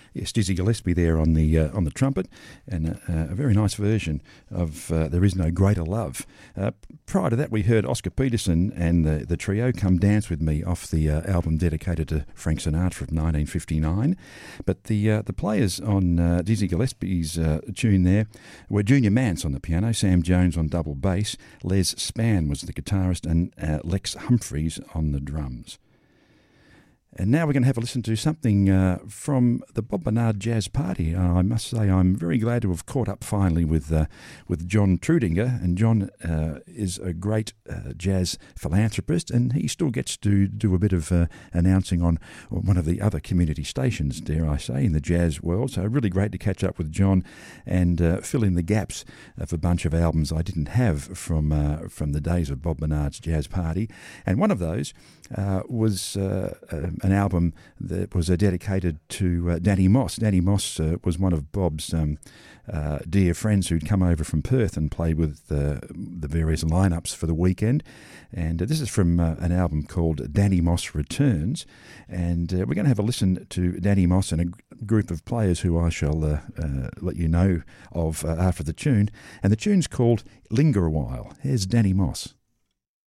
Yes, Dizzy Gillespie there on the trumpet, and a very nice version of There Is No Greater Love. Prior to that, we heard Oscar Peterson and the trio Come Dance With Me off the album dedicated to Frank Sinatra from 1959. But the players on Dizzy Gillespie's tune there were Junior Mance on the piano, Sam Jones on double bass, Les Spann was the guitarist, and Lex Humphreys on the drums. And now we're going to have a listen to something from the Bob Bernard Jazz Party. I must say I'm very glad to have caught up finally with John Trudinger. And John is a great jazz philanthropist, and he still gets to do a bit of announcing on one of the other community stations, dare I say, in the jazz world. So really great to catch up with John and fill in the gaps of a bunch of albums I didn't have from the days of Bob Bernard's Jazz Party. And one of those was an album that was dedicated to Danny Moss. Danny Moss was one of Bob's dear friends who'd come over from Perth and played with the various lineups for the weekend. And this is from an album called Danny Moss Returns. And we're going to have a listen to Danny Moss and a group of players who I shall let you know of after the tune. And the tune's called Linger a While. Here's Danny Moss.